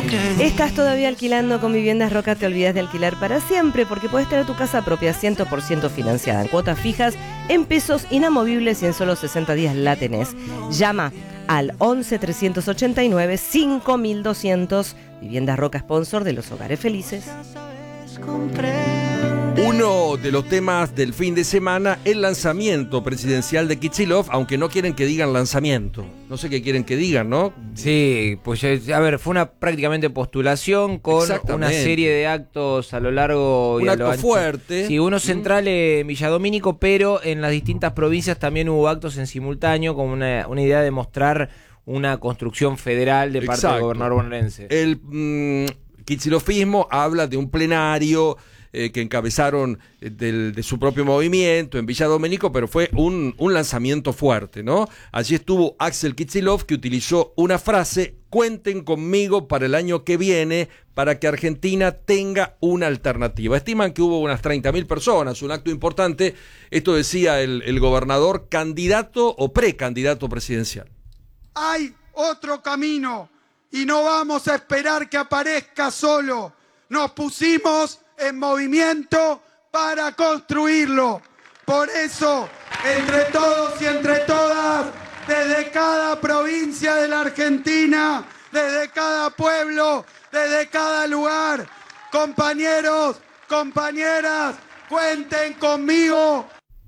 ¿Estás todavía alquilando con Viviendas Roca? Te olvidas de alquilar para siempre, porque puedes tener tu casa propia 100% financiada en cuotas fijas, en pesos inamovibles, y en solo 60 días la tenés. Llama al 11 389 5200. Viviendas Roca, sponsor de los hogares felices. Uno de los temas del fin de semana, el lanzamiento presidencial de Kicillof, aunque no quieren que digan lanzamiento. No sé qué quieren que digan, ¿no? Sí, pues a ver, fue una prácticamente postulación con una serie de actos a lo largo y un a lo acto ancho. Fuerte. Sí, uno central en Villadomínico, pero en las distintas provincias también hubo actos en simultáneo, con una idea de mostrar una construcción federal de parte del gobernador bonaerense. El Kicillofismo habla de un plenario que encabezaron de su propio movimiento en Villadomínico, pero fue un lanzamiento fuerte, ¿no? Allí estuvo Axel Kicillof, que utilizó una frase: cuenten conmigo para el año que viene, para que Argentina tenga una alternativa. Estiman que hubo unas 30.000 personas, un acto importante. Esto decía el gobernador, candidato o precandidato presidencial. Hay otro camino y no vamos a esperar que aparezca solo. Nos pusimos en movimiento para construirlo. Por eso, entre todos y entre todas, desde cada provincia de la Argentina, desde cada pueblo, desde cada lugar, compañeros, compañeras, cuenten conmigo.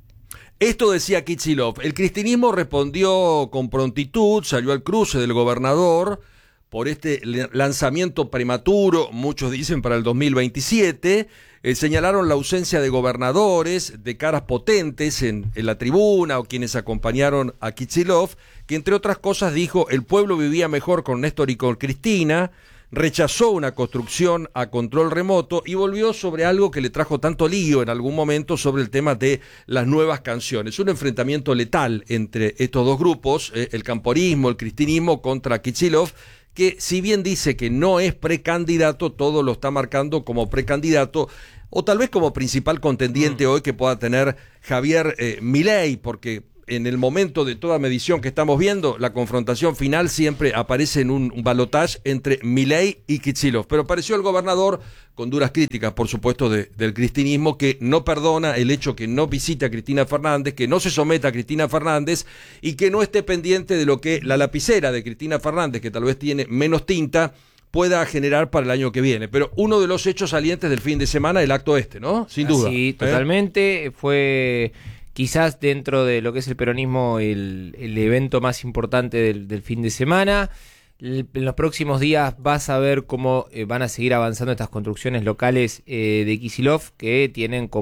Esto decía Kicillof. El cristianismo respondió con prontitud, salió al cruce del gobernador por este lanzamiento prematuro, muchos dicen para el 2027, señalaron la ausencia de gobernadores, de caras potentes en la tribuna o quienes acompañaron a Kicillof, que entre otras cosas dijo: el pueblo vivía mejor con Néstor y con Cristina, rechazó una construcción a control remoto y volvió sobre algo que le trajo tanto lío en algún momento, sobre el tema de las nuevas canciones. Un enfrentamiento letal entre estos dos grupos, el camporismo, el cristianismo contra Kicillof, que si bien dice que no es precandidato, todo lo está marcando como precandidato, o tal vez como principal contendiente hoy que pueda tener Javier Milei, porque en el momento de toda medición que estamos viendo, la confrontación final siempre aparece en un balotaje entre Milei y Kicillof. Pero apareció el gobernador con duras críticas, por supuesto, del cristianismo, que no perdona el hecho que no visite a Cristina Fernández, que no se someta a Cristina Fernández y que no esté pendiente de lo que la lapicera de Cristina Fernández, que tal vez tiene menos tinta, pueda generar para el año que viene. Pero uno de los hechos salientes del fin de semana, el acto ¿no? Sin duda. Sí, totalmente. Fue quizás dentro de lo que es el peronismo el evento más importante del fin de semana. En los próximos días vas a ver cómo van a seguir avanzando estas construcciones locales de Kicillof, que tienen como